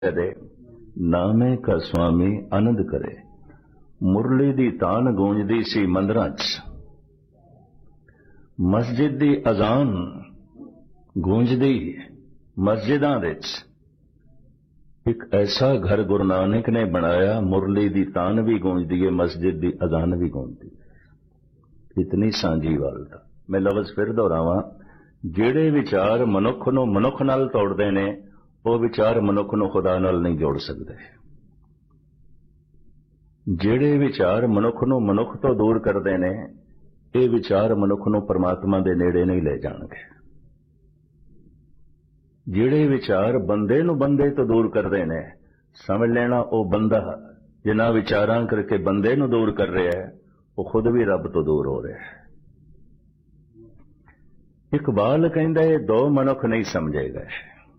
करे नामे का स्वामी आनंद करे। मुरली दी तान गूंजदी सी मंदिरां च, मस्जिद दी अजान गूंजदी मस्जिदां विच। एक ऐसा घर गुरु नानक ने बनाया, मुरली दी तान भी गूंजदी है, मस्जिद दी अजान भी गूंजदी है। इतनी सांझी वालता। मैं लफ्ज फिर दोहरावां, ਜਿਹੜੇ विचार मनुख ਨੂੰ मनुख नाल तोड़ते ने, वो विचार मनुख ਨੂੰ खुदा नाल नहीं जोड़ सकते। ਜਿਹੜੇ विचार मनुख ਨੂੰ मनुख तो दूर करते ने, ये विचार मनुख ਨੂੰ परमात्मा के नेड़े नहीं ले जाणगे। ਜਿਹੜੇ विचार बंदे ਨੂੰ बंदे तो दूर करते ने, समझ लेना वो बंदा जिन्हां विचारां करके बंदे ਨੂੰ दूर कर रहा है, वो खुद भी रब तो दूर हो रहा है। इकबाल कहता है दो मनुख नहीं समझे गए,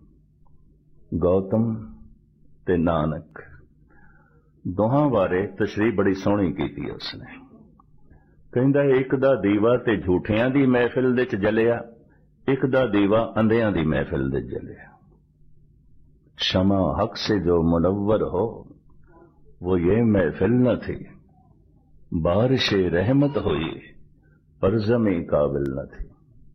गौतम ते नानक। दोहां बारे तशरीह बड़ी सोहनी की उसने। कहता एक दा दीवा ते झूठियां दी महफिल दे च जलिया, एक दा दीवा अंधियां दी महफिल दे जलिया। शमा हक से जो मुनव्वर हो, वो ये महफिल न थी, बारिश रहमत हुई पर ज़मी काबिल न थी।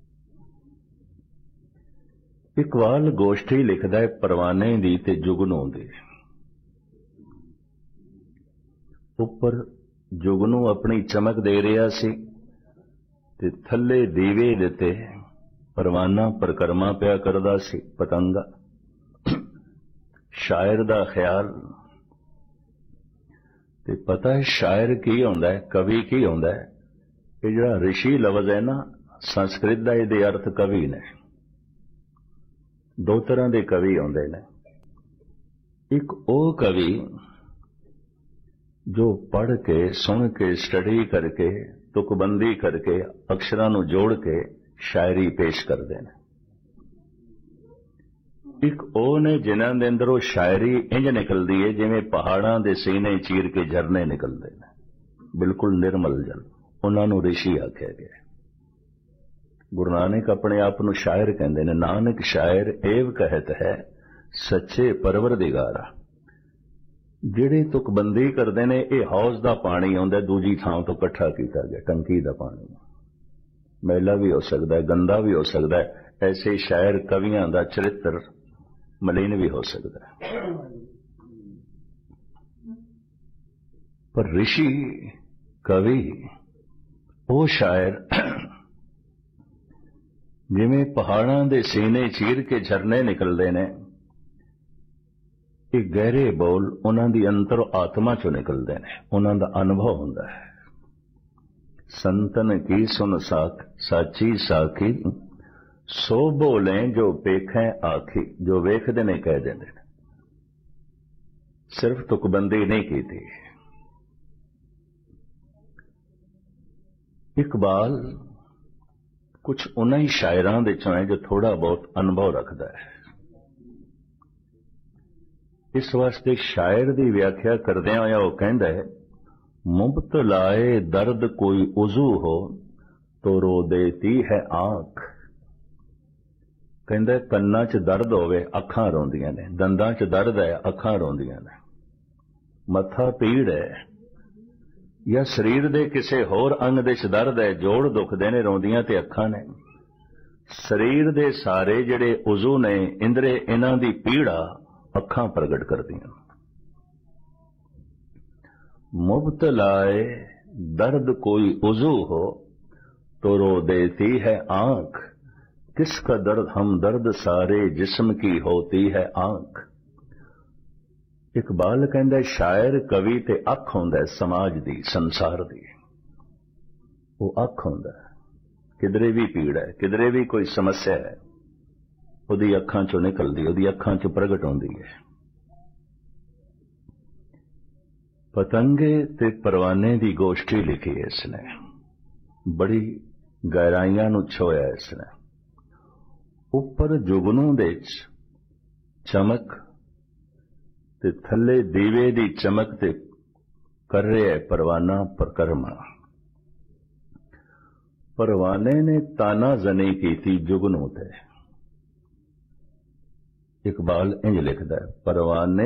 इकबाल गोष्ठी लिखदा है परवाने दी ते जुगनू दी। उपर जुगनू अपनी चमक दे रहा सी ते थल्ले दीवे दिते परवाना परकरमा पिया करदा सी, पतंगा। शायर दा ख्याल ते पता है शायर की होंदा है, कवि की होंदा है। ये जिहड़ा ऋषि लफ्ज है ना, संस्कृत दा इहदे अर्थ कवि ने। दो तरह के कवि आते हैं। एक वो कवि जो पढ़ के सुन के स्टडी करके तुकबंदी करके अक्षरां नूं जोड़ के शायरी पेश करते हैं। एक वो ने जिन्हां दे अंदरों शायरी इंज निकलती है जिवें पहाड़ां दे सीने चीर के झरने निकलते हैं, बिल्कुल निर्मल जल। उन्हां नूं ऋषि आख्या गया। गुरु नानक अपने आप नूं शायर कहते हैं। नानक शायर एव कहत है सच्चे परवरदिगारा। जिहड़े तुकबंदी करते हैं, ये हौज का पानी आउंदा दूजी थां तो इकट्ठा किया गया, टंकी का पानी। मैला भी हो सकता है, गंदा भी हो सकता है। ऐसे शायर कवियां का चरित्र मलिन भी हो सकता है। पर ऋषि कवि वो शायर जिवें पहाड़ां दे सीने चीर के झरने निकलते हैं, ये गहरे बोल उन्हां दी अंतर आत्मा चो निकलते हैं, उन्हां दा अनुभव हुंदा है। संतन की सुन साख साची साखी, सो बोले जो पेखें आखी। जो वेखदे ने कह देंदे ने, सिर्फ तुकबंदी नहीं की थी। इकबाल कुछ उन्हीं शायरां दे चों है जो थोड़ा बहुत अनुभव रखता है। इस वास्ते शायर की व्याख्या करदियां होया वो कहंदा है, मुब्तलाए दर्द कोई उजू हो तो रो देती है आंख। कहंदा कन्नां च दर्द होवे, अखां रोंदियां ने। दंदां च दर्द है, अखां रोंदियां ने। मत्था पीड़ है या शरीर दे किसे होर अंग दे च दर्द है, जोड़ दुखदे ने, रोंदियां ते अखां ने। शरीर दे सारे जिहड़े उजू ने, इंद्रे, इन्हां दी पीड़ा अखां प्रगट करदियां। मुब्तलाए दर्द कोई उजू हो तो रो देती है आंख। किसका दर्द हम दर्द सारे जिस्म की होती है आंख। इकबाल कहंदा शायर कवि ते अख हुंदा समाज दी, संसार दी। वो अख हुंदा, किधरे भी पीड़ है, किधरे भी कोई समस्या है, उहदी अखां चों निकलदी, उहदी अखां चों प्रगट होंदी है। पतंगे ते परवाने दी गोष्ठी लिखी है इसने, बड़ी गहराइयां नूं छोया इसने। उपर जुगनू दे चमक ते थले दीवे दी चमक ते कर रहा है परवाना परकरमा। परवाने ने ताना जनी की थी जुगनू ते। इकबाल इंज लिखदा है, परवाने